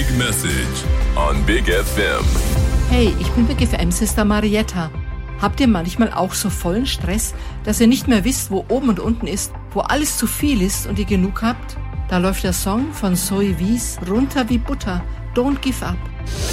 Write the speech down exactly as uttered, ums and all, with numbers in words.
Message on Big F M. Hey, ich bin Big F M-Sister Marietta. Habt ihr manchmal auch so vollen Stress, dass ihr nicht mehr wisst, wo oben und unten ist, wo alles zu viel ist und ihr genug habt? Da läuft der Song von Zoe Wies, Runter wie Butter, Don't Give Up.